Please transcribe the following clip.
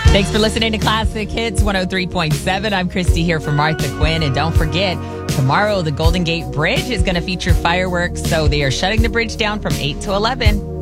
Thanks for listening to Classic Hits 103.7. I'm Christy here for Martha Quinn. And don't forget, tomorrow the Golden Gate Bridge is going to feature fireworks. So they are shutting the bridge down from 8 to 11.